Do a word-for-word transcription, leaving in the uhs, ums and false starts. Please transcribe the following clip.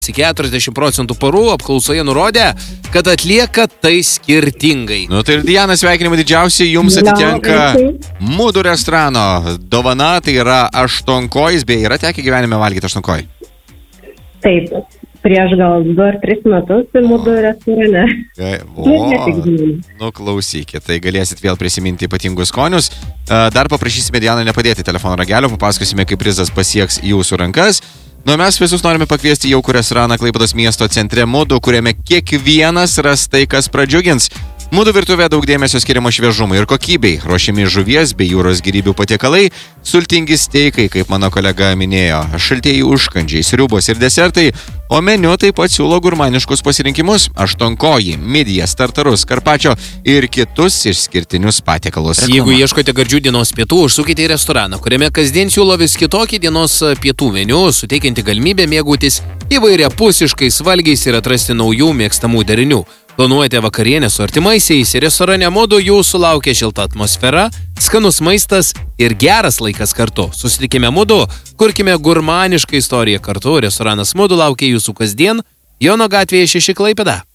keturiasdešimt procentų porų apklausoje nurodė, kad atlieka tai skirtingai. Nu tai ir Diana, sveikinimai didžiausiai, jums atitenka Mudu restorano dovana, tai yra aštuonkojis, beje, yra tekę gyvenime valgyti aštuonkojį? Taip, prieš gal du ar tris metus Mudu restorane. O, nu klausykit, tai galėsit vėl prisiminti ypatingus skonius. Dar paprašysime Dianą nepadėti telefono ragelio, papasakosime, kaip prizas pasieks jūsų rankas. Nu, mes visus norime pakviesti į jaukų restoraną Klaipėdos miesto centre Mudu, kuriame kiekvienas ras tai, kas pradžiugins. Mudu virtuvė daug dėmesio skiriama šviežumui ir kokybei. Ruošiami žuvies bei jūros gyrybių patiekalai, sultingi steikai, kaip mano kolega minėjo, šaltieji užkandžiai, sriubos ir desertai, o meniu taip pat siūlo gurmaniškus pasirinkimus – aštuonkojį, midijas, tartarus, karpačio ir kitus išskirtinius patiekalus. Jeigu ieškote gardžių dienos pietų, užsukite į restoraną, kuriame kasdien siūlo vis kitokį dienos pietų meniu, suteikianti galimybę mėgautis įvairiapusiškais valgiais ir atrasti naujų mėgstamų derinių. Planuojate vakarienę su artimaisiais, restorane Mudu jūsų laukia šilta atmosfera, skanus maistas ir geras laikas kartu. Susitikime Mudu, kurkime gurmanišką istoriją kartu. Restoranas Mudu laukia jūsų kasdien, Jono gatvėje šeši Klaipėda.